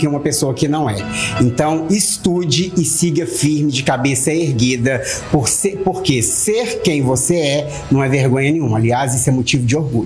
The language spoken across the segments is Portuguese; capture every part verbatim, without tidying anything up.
que uma pessoa que não é. Então, estude e siga firme, de cabeça erguida, por ser, porque ser quem você é não é vergonha nenhuma. Aliás, isso é motivo de orgulho.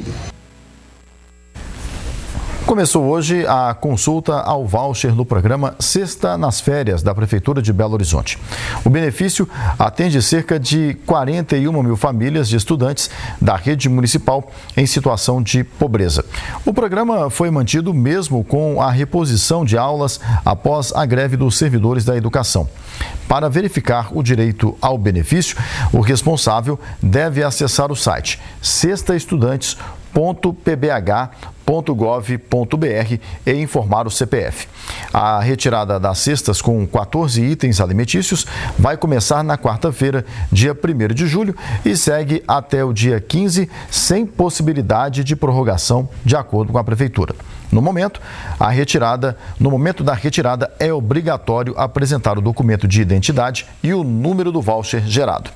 Começou hoje a consulta ao voucher no programa Sexta nas Férias da Prefeitura de Belo Horizonte. O benefício atende cerca de quarenta e uma mil famílias de estudantes da rede municipal em situação de pobreza. O programa foi mantido mesmo com a reposição de aulas após a greve dos servidores da educação. Para verificar o direito ao benefício, o responsável deve acessar o site sextaestudantes ponto p b h ponto gov ponto b r e informar o C P F. A retirada das cestas com quatorze itens alimentícios vai começar na quarta-feira, dia primeiro de julho, e segue até o dia quinze, sem possibilidade de prorrogação, de acordo com a Prefeitura. No momento, a retirada, no momento da retirada, é obrigatório apresentar o documento de identidade e o número do voucher gerado.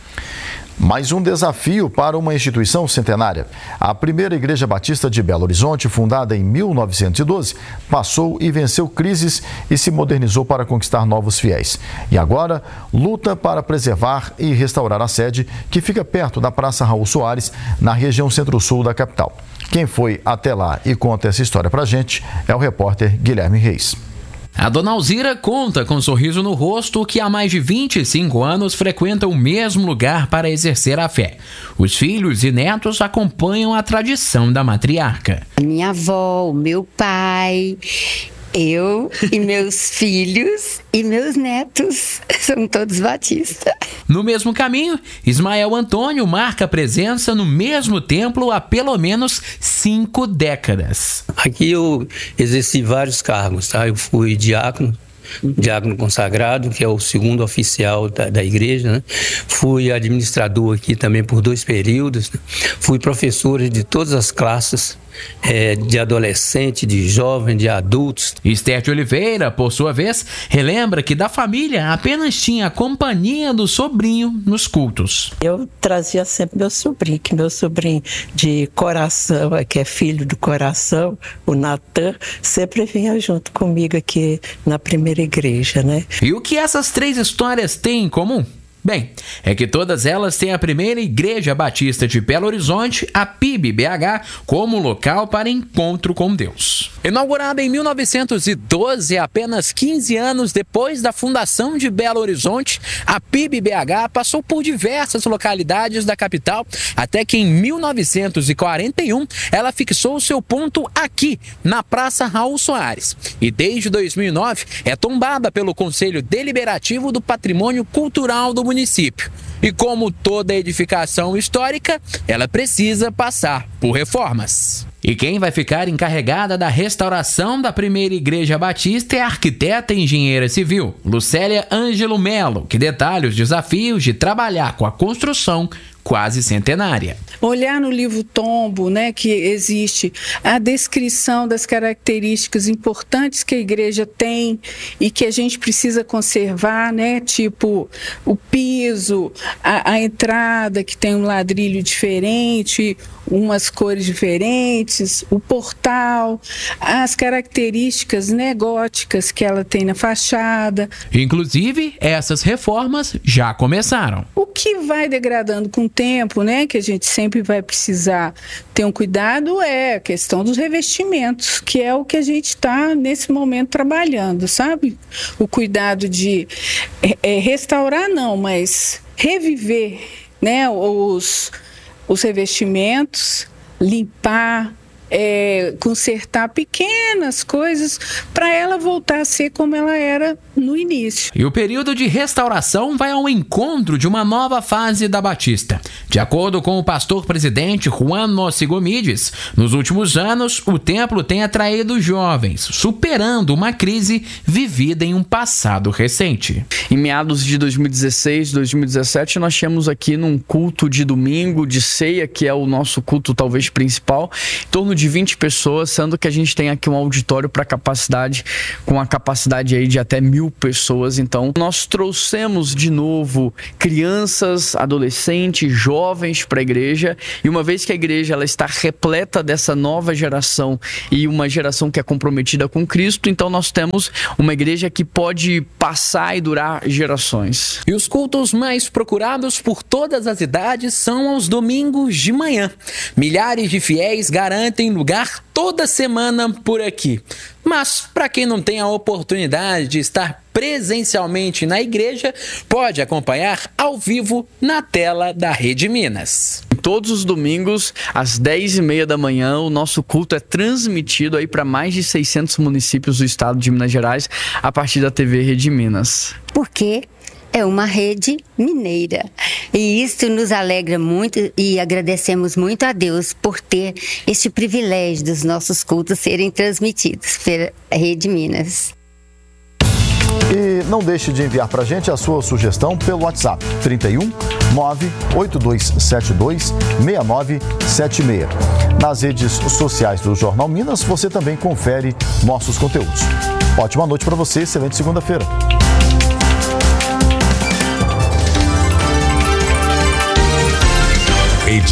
Mais um desafio para uma instituição centenária. A primeira Igreja Batista de Belo Horizonte, fundada em mil novecentos e doze, passou e venceu crises e se modernizou para conquistar novos fiéis. E agora luta para preservar e restaurar a sede, que fica perto da Praça Raul Soares, na região centro-sul da capital. Quem foi até lá e conta essa história pra gente é o repórter Guilherme Reis. A dona Alzira conta com um sorriso no rosto que há mais de vinte e cinco anos frequenta o mesmo lugar para exercer a fé. Os filhos e netos acompanham a tradição da matriarca. Minha avó, o meu pai, eu e meus filhos e meus netos são todos batistas. No mesmo caminho, Ismael Antônio marca presença no mesmo templo há pelo menos cinco décadas. Aqui eu exerci vários cargos, tá? Eu fui diácono, diácono consagrado, que é o segundo oficial da, da igreja, né? Fui administrador aqui também por dois períodos, né? Fui professor de todas as classes, é, de adolescente, de jovem, de adultos. Esther de Oliveira, por sua vez, relembra que da família apenas tinha a companhia do sobrinho nos cultos. Eu trazia sempre meu sobrinho, que meu sobrinho de coração, que é filho do coração, o Natan, sempre vinha junto comigo aqui na primeira igreja, né? E o que essas três histórias têm em comum? Bem, é que todas elas têm a primeira Igreja Batista de Belo Horizonte, a P I B B H, como local para encontro com Deus. Inaugurada em mil novecentos e doze, apenas quinze anos depois da fundação de Belo Horizonte, a P I B B H passou por diversas localidades da capital, até que em mil novecentos e quarenta e um ela fixou seu ponto aqui, na Praça Raul Soares. E desde dois mil e nove é tombada pelo Conselho Deliberativo do Patrimônio Cultural do município. município. E como toda edificação histórica, ela precisa passar por reformas. E quem vai ficar encarregada da restauração da primeira Igreja Batista é a arquiteta e engenheira civil, Lucélia Ângelo Melo, que detalha os desafios de trabalhar com a construção quase centenária. Olhar no livro Tombo, né, que existe a descrição das características importantes que a igreja tem e que a gente precisa conservar, né, tipo o piso, a, a entrada que tem um ladrilho diferente, umas cores diferentes, o portal, as características, né, góticas que ela tem na fachada. Inclusive, essas reformas já começaram. O que vai degradando com o tempo, né, que a gente sempre vai precisar ter um cuidado, é a questão dos revestimentos, que é o que a gente está nesse momento trabalhando, sabe? O cuidado de é, restaurar não, mas reviver, né, os, os revestimentos, limpar, É, consertar pequenas coisas para ela voltar a ser como ela era no início. E o período de restauração vai ao encontro de uma nova fase da Batista. De acordo com o pastor-presidente Juan Nossi Gomides, nos últimos anos o templo tem atraído jovens, superando uma crise vivida em um passado recente. Em meados de dois mil e dezesseis, dois mil e dezessete, nós tínhamos aqui num culto de domingo, de ceia, que é o nosso culto talvez principal, em torno torno de vinte pessoas, sendo que a gente tem aqui um auditório para capacidade, com a capacidade aí de até mil pessoas. Então, nós trouxemos de novo crianças, adolescentes, jovens para a igreja, e uma vez que a igreja ela está repleta dessa nova geração e uma geração que é comprometida com Cristo, então nós temos uma igreja que pode passar e durar gerações. E os cultos mais procurados por todas as idades são aos domingos de manhã. Milhares de fiéis garantem lugar toda semana por aqui. Mas, para quem não tem a oportunidade de estar presencialmente na igreja, pode acompanhar ao vivo na tela da Rede Minas. Todos os domingos, às dez e meia da manhã, o nosso culto é transmitido aí para mais de seiscentos municípios do estado de Minas Gerais, a partir da T V Rede Minas. Por quê? É uma rede mineira. E isso nos alegra muito e agradecemos muito a Deus por ter este privilégio dos nossos cultos serem transmitidos pela Rede Minas. E não deixe de enviar para a gente a sua sugestão pelo WhatsApp trinta e um, nove oito dois sete dois, seis nove sete seis. Nas redes sociais do Jornal Minas, você também confere nossos conteúdos. Ótima noite para você, excelente segunda-feira.